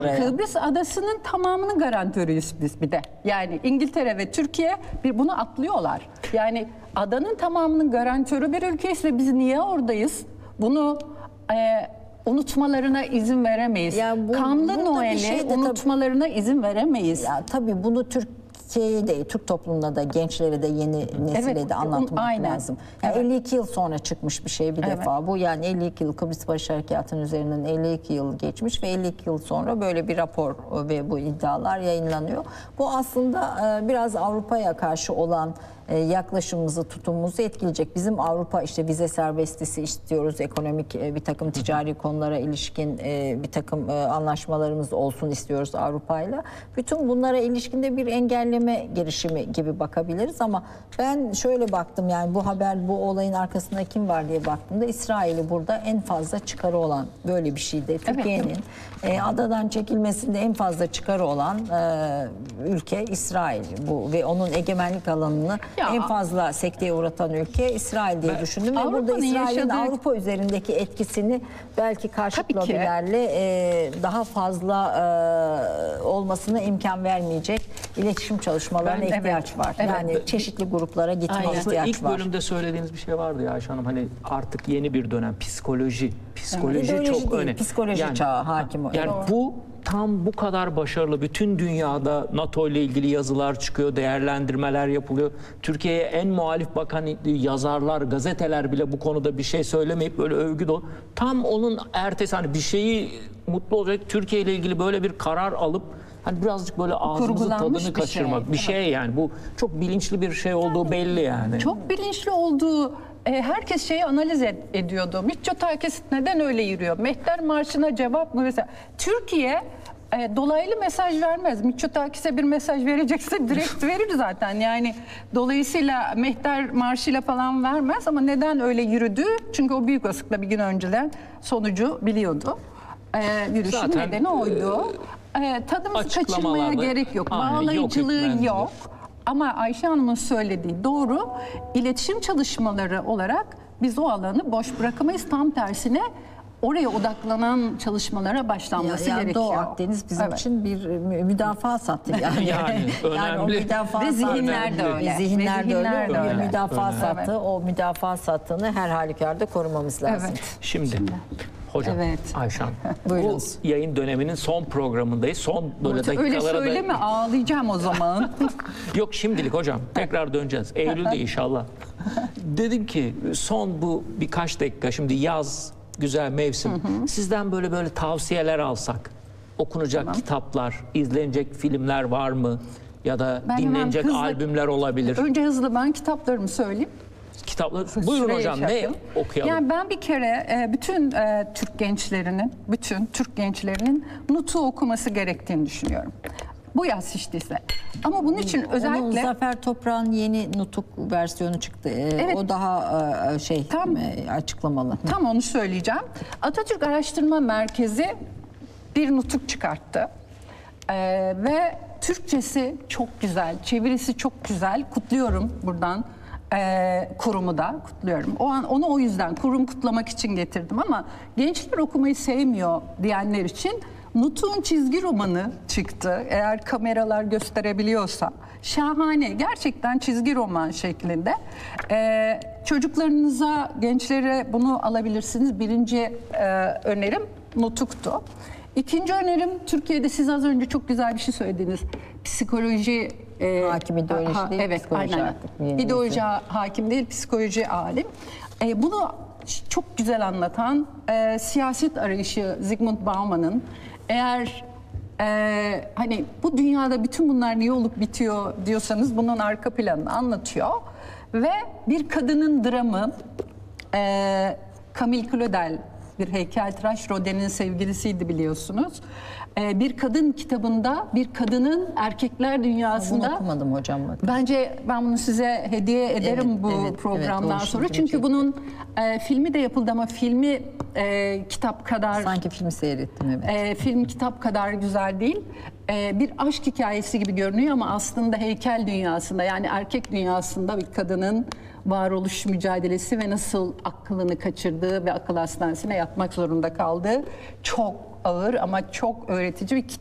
Kıbrıs adasının tamamının garantörüyüz biz bir de. Yani İngiltere ve Türkiye bunu atlıyorlar. Yani adanın tamamının garantörü bir ülkeyiz ve biz niye oradayız? Bunu unutmalarına izin veremeyiz. Yani Kanlı Noel'i unutmalarına izin veremeyiz. Ya tabii bunu Türkiye'ye de, Türk toplumuna da, gençlere de, yeni nesile Evet, de anlatmak aynen. lazım. Yani Evet. 52 yıl sonra çıkmış bir şey bir defa bu. Yani 52 yıl Kıbrıs Barış Harekatı'nın üzerinden 52 yıl geçmiş ve 52 yıl sonra böyle bir rapor ve bu iddialar yayınlanıyor. Bu aslında biraz Avrupa'ya karşı olan yaklaşımımızı, tutumumuzu etkileyecek. Bizim Avrupa işte vize serbestisi istiyoruz, ekonomik bir takım ticari konulara ilişkin bir takım anlaşmalarımız olsun istiyoruz Avrupa'yla. Bütün bunlara ilişkinde bir engelleme girişimi gibi bakabiliriz ama ben şöyle baktım, yani bu haber, bu olayın arkasında kim var diye baktığımda İsrail'i burada en fazla çıkarı olan böyle bir şeydi. Türkiye'nin adadan çekilmesinde en fazla çıkarı olan ülke İsrail bu ve onun egemenlik alanını en fazla sekteye uğratan ülke İsrail diye düşündüm ve burada İsrail'in Avrupa üzerindeki etkisini belki karşıt lobilerle daha fazla olmasına imkan vermeyecek iletişim çalışmalarına ihtiyaç var. Yani çeşitli gruplara gitme ihtiyaç var. İlk bölümde söylediğiniz bir şey vardı ya Ayşe Hanım, hani artık yeni bir dönem psikoloji çok önemli. Psikoloji çağı hakim o. Yani bu tam bu kadar başarılı, bütün dünyada NATO ile ilgili yazılar çıkıyor, değerlendirmeler yapılıyor. Türkiye'ye en muhalif bakan yazarlar, gazeteler bile bu konuda bir şey söylemeyip böyle övgü dolu. Tam onun ertesi, hani bir şeyi mutlu olacak, Türkiye ile ilgili böyle bir karar alıp hani birazcık böyle ağzımızın tadını kaçırmak bir şey yani. Bu çok bilinçli bir şey olduğu belli yani. Çok bilinçli olduğu, herkes şeyi analiz ediyordu. Mitsotakis neden öyle yürüyor? Mehter Marşı'na cevap mı mesela? Türkiye dolaylı mesaj vermez. Mitsotakis'e bir mesaj verecekse direkt verir zaten. Yani dolayısıyla Mehter Marşı'yla falan vermez ama neden öyle yürüdü? Çünkü o büyük olasılıkla bir gün önceden sonucu biliyordu. Yürüyüşün nedeni oydu. Tadımızı kaçırmaya gerek yok. Bağlayıcılığı yok. Ama Ayşe Hanım'ın söylediği doğru. İletişim çalışmaları olarak biz o alanı boş bırakamayız. Tam tersine oraya odaklanan çalışmalara başlanması gerekiyor. Doğu Akdeniz bizim için bir müdafaa sattı yani. Yani o müdafaa ve zihinler de öyle. Zihinler de öyle. öyle. Müdafaa sattı. O müdafaa sattığını her halükarda korumamız lazım. Şimdi hocam, Ayşe Hanım, bu yayın döneminin son programındayız. Son böyle dakikalara öyle söyleme, ağlayacağım o zaman. Yok şimdilik hocam, tekrar döneceğiz. Eylül'de inşallah. Dedim ki son bu birkaç dakika, şimdi yaz, güzel mevsim. Sizden böyle tavsiyeler alsak. Okunacak kitaplar, izlenecek filmler var mı? Ya da dinlenecek albümler olabilir. Önce hızlı ben kitaplarımı söyleyeyim. Kitaplar. Buyurun hocam, ne okuyalım? Yani ben bir kere bütün Türk gençlerinin Nut'u okuması gerektiğini düşünüyorum. Bu yaz hiç değilse. Ama bunun için özellikle... Zafer Toprak'ın yeni Nutuk versiyonu çıktı. O daha açıklamalı. Tam onu söyleyeceğim. Atatürk Araştırma Merkezi bir nutuk çıkarttı. Ve Türkçesi çok güzel, çevirisi çok güzel. Kutluyorum buradan. Kurumu da kutluyorum. Onu o yüzden kurum kutlamak için getirdim ama gençler okumayı sevmiyor diyenler için Nutuk'un çizgi romanı çıktı. Eğer kameralar gösterebiliyorsa şahane, gerçekten çizgi roman şeklinde. Çocuklarınıza, gençlere bunu alabilirsiniz. Birinci önerim Nutuk'tu. İkinci önerim, Türkiye'de siz az önce çok güzel bir şey söylediniz. Psikoloji hakim ideoloji değil, evet, psikoloji aynen. İdeoloji hakim değil, psikoloji alim. Bunu çok güzel anlatan siyaset arayışı Zygmunt Bauman'ın, eğer hani bu dünyada bütün bunlar niye olup bitiyor diyorsanız bunun arka planını anlatıyor. Ve bir kadının dramı, Camille Claudel, bir heykeltıraş, Rodin'in sevgilisiydi biliyorsunuz. Bir kadın kitabında bir kadının erkekler dünyasında... Bunu okumadım hocam. Bence ben bunu size hediye ederim bu programdan sonra. Çünkü bunun filmi de yapıldı ama filmi kitap kadar... Sanki filmi seyrettim, evet. Film kitap kadar güzel değil. Bir aşk hikayesi gibi görünüyor ama aslında heykel dünyasında, yani erkek dünyasında bir kadının varoluş mücadelesi ve nasıl aklını kaçırdığı ve akıl hastanesine yatmak zorunda kaldığı çok ağır ama çok öğretici bir